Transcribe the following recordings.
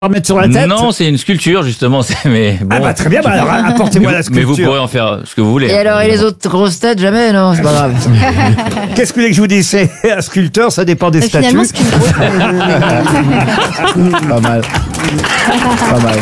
Remettre sur la tête? Non, c'est une sculpture justement. Mais bon, Ah bah très bien, bah alors apportez-moi la mais sculpture. vous pourrez en faire ce que vous voulez. Et alors, et les autres grosses têtes, jamais? Non, c'est pas grave. Qu'est-ce que vous voulez que je vous dise? C'est un sculpteur, ça dépend des statues. Finalement, ce qui Pas mal. Pas mal.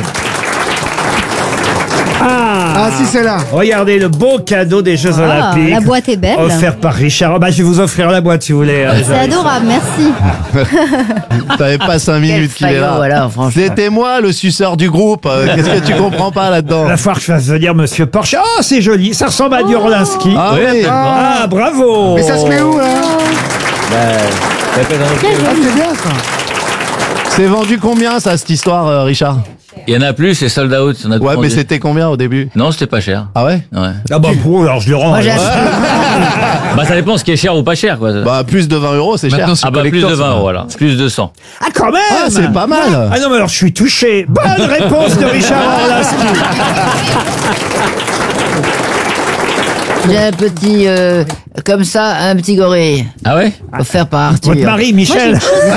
Ah, si, c'est là. Regardez le beau cadeau des Jeux Olympiques. la boîte est belle. Offert par Richard. Oh, bah, je vais vous offrir la boîte si vous voulez. C'est adorable, merci. T'avais pas 5 minutes qu'il est faillot, là. voilà, franchement. C'était moi le suceur du groupe. Qu'est-ce que tu comprends pas là-dedans? La fois que je fasse venir Monsieur Porsche. Oh, c'est joli. Ça ressemble à du Orlinski. Ah Oui, oui. Ah, bravo. Mais ça se met où, là? Ça peut être un autre prix. Ah, c'est bien, ça. C'est vendu combien ça, cette histoire, Richard? Il y en a plus, c'est sold out. On a tout Ouais, mais vendu. c'était combien au début? Non, c'était pas cher. Ah ouais? Ouais. Ah bah pour alors je le rends. Moi, j'ai Bah ça dépend ce qui est cher ou pas cher quoi. Bah, plus de 20 euros, c'est cher. Maintenant, c'est Ah bah plus de collector, 20 ça. euros voilà. Plus de 100. Ah quand même. Ah, c'est pas mal. Ah non mais alors je suis touché. Bonne réponse de Richard Orlinski. J'ai un petit, comme ça, un petit gorille. Ah ouais? Offert par Arthur. Votre mari Michel.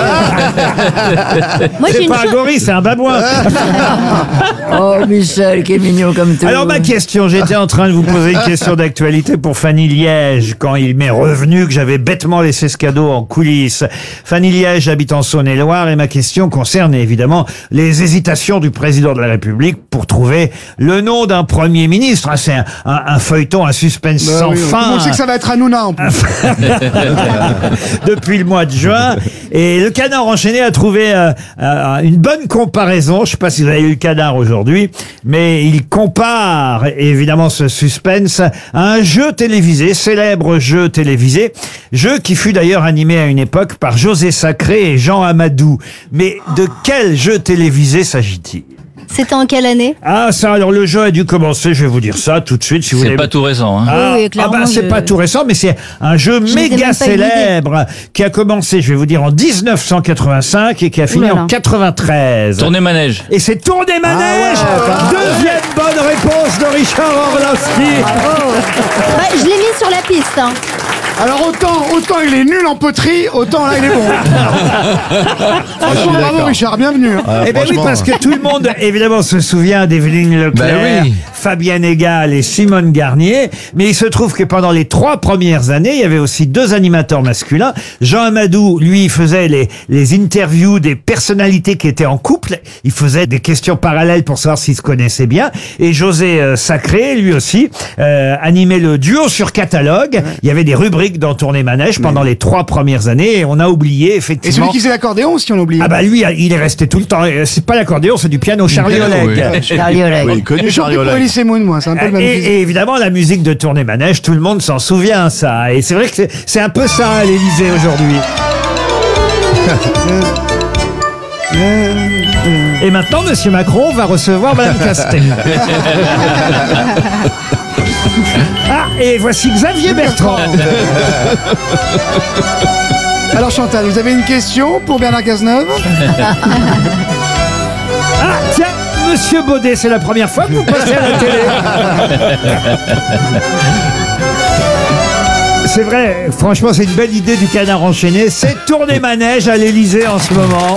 Moi, j'ai C'est une pas un chose. gorille, c'est un babouin. Oh, Michel, quel mignon comme tout. Alors ma question, j'étais en train de vous poser une question d'actualité pour Fanny Liège quand il m'est revenu que j'avais bêtement laissé ce cadeau en coulisses. Fanny Liège habite en Saône-et-Loire et ma question concerne évidemment les hésitations du président de la République pour trouver le nom d'un premier ministre. Ah, c'est un feuilleton, un suspense Bah sans oui, tout le fin. monde sait que ça va être Hanouna, en plus. Depuis le mois de juin. Et le Canard enchaîné a trouvé une bonne comparaison. Je sais pas si vous avez eu le Canard aujourd'hui, mais il compare évidemment ce suspense à un jeu télévisé, célèbre jeu télévisé, jeu qui fut d'ailleurs animé à une époque par José Sacré et Jean Amadou. Mais de quel jeu télévisé s'agit-il? C'était en quelle année? Ah ça, alors le jeu a dû commencer, je vais vous dire ça tout de suite si vous C'est voulez. pas tout récent hein. Ah, Oui, clairement, bah c'est je- pas tout récent, mais c'est un jeu n'étais méga même pas célèbre qui a commencé, je vais vous dire, en 1985 et qui a fini Ouh là là. en 93. Tournée manège. Et c'est Tournée Manège. Deuxième bonne réponse de Richard Orlinski. Bah, je l'ai mis sur la piste. Hein. Alors, autant il est nul en poterie, autant là, il est bon. Franchement, bravo, Richard, bienvenue. hein. Eh bien oui, franchement. parce que tout le monde, évidemment, se souvient d'Evelyne Leclerc, Ben oui. Fabienne Egal et Simone Garnier. Mais il se trouve que pendant les 3 premières années, il y avait aussi 2 animateurs masculins. Jean Amadou, lui, faisait les interviews des personnalités qui étaient en couple. Il faisait des questions parallèles pour savoir s'ils se connaissaient bien. Et José Sacré, lui aussi, animait le duo sur catalogue. Il y avait des rubriques dans Tournée Manège pendant les 3 premières années. Et on a oublié, Et effectivement... celui qui faisait l'accordéon, si on oublie. Ah bah lui, il est resté tout le temps. C'est pas l'accordéon, c'est du piano Charlie piano, Oleg. oui. Charlie Oleg. Oui, connu Et surtout Charlie pour Oleg. Elie Semoun, moi, c'est un peu le même physique. Et évidemment, la musique de Tournée Manège, tout le monde s'en souvient, ça. Et c'est vrai que c'est un peu ça à l'Élysée aujourd'hui. Et maintenant, Monsieur Macron va recevoir Madame Castex. Ah, et voici Xavier Bertrand. Alors, Chantal, vous avez une question pour Bernard Cazeneuve? Ah, tiens, Monsieur Baudet, c'est la première fois que vous passez à la télé. C'est vrai, franchement, c'est une belle idée du Canard enchaîné. C'est Tournée Manège à l'Élysée en ce moment.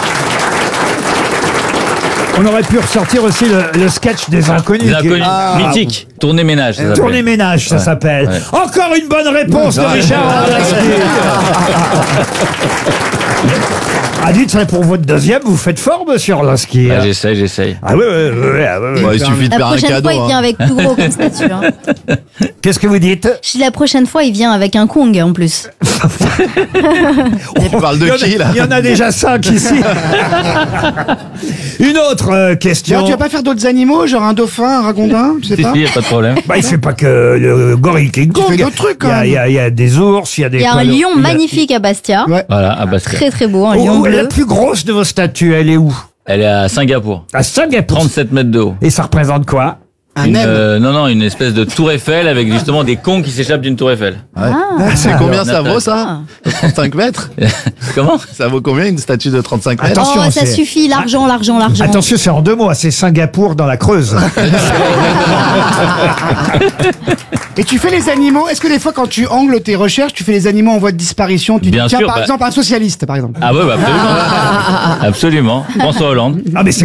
On aurait pu ressortir aussi le sketch des Inconnus. Les inconnus. Ah, Mythique. Tournée ménage. ça s'appelle. Tournée Ménage, ça s'appelle. Ouais. Encore une bonne réponse de Richard Orlinski. Ah, dites, ça pour votre deuxième, vous faites fort, Monsieur Orlinski. Ah, j'essaye. Ah oui, oui. Bah, il suffit de La faire un prochaine cadeau. fois, il vient hein. avec plus gros comme statue. Hein. Qu'est-ce que vous dites? Je dis la prochaine fois, il vient avec un Kong en plus. On parle de qui, là? Il y en a déjà 5 ici. Une autre question. Alors, tu vas pas faire d'autres animaux, genre un dauphin, un ragondin, tu sais Si, pas? si, y a pas de problème. Bah, il fait pas que le gorille King Kong. fais d'autres trucs, quand même. Il y a des ours, il y a des... Il y a un quoi, lion il y a- magnifique à Bastia. Ouais. Voilà, à Bastia. Très très beau, un lion Oh, la bleu. plus grosse de vos statues, elle est où? Elle est à Singapour. À Singapour. 37 mètres de haut. Et ça représente quoi? Non, une espèce de tour Eiffel avec justement des cons qui s'échappent d'une tour Eiffel. C'est combien ça alors, vaut ça 35 mètres. Comment? Ça vaut combien une statue de 35 mètres? Attention, Oh, ça c'est- suffit, l'argent. Attention, c'est en 2 mots, c'est Singapour dans la Creuse. Et tu fais les animaux. Est-ce que des fois, quand tu angles tes recherches, tu fais les animaux en voie de disparition? Tu Bien dis, tiens, sûr, par bah- exemple, un socialiste, par exemple. Ah ouais, bah absolument. Absolument. François Hollande. Ah mais c'est